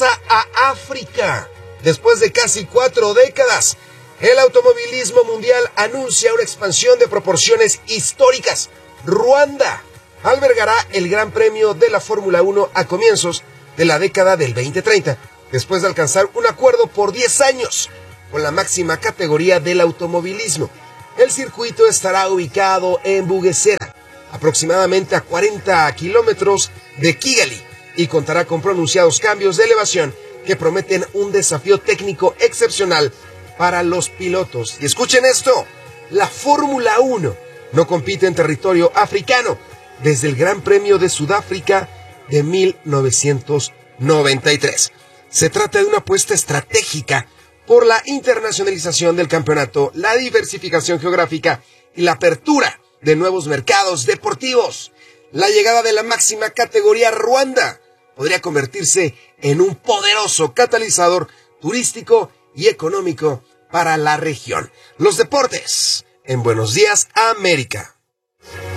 regresa a África. Después de casi 4 décadas, el automovilismo mundial anuncia una expansión de proporciones históricas. Ruanda albergará el Gran Premio de la Fórmula 1 a comienzos de la década del 2030, después de alcanzar un acuerdo por 10 años con la máxima categoría del automovilismo. El circuito estará ubicado en Bugesera, aproximadamente a 40 kilómetros de Kigali, y contará con pronunciados cambios de elevación que prometen un desafío técnico excepcional para los pilotos. Y escuchen esto, la Fórmula 1 no compite en territorio africano desde el Gran Premio de Sudáfrica de 1993. Se trata de una apuesta estratégica por la internacionalización del campeonato, la diversificación geográfica y la apertura de nuevos mercados deportivos. La llegada de la máxima categoría Ruanda podría convertirse en un poderoso catalizador turístico y económico para la región. Los deportes en Buenos Días, América.